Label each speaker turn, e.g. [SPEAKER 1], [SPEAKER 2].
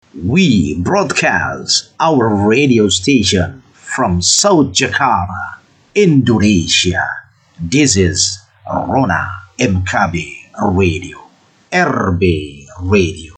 [SPEAKER 1] We broadcast our radio station from South Jakarta, Indonesia. This is Rona MKB Radio, RB Radio.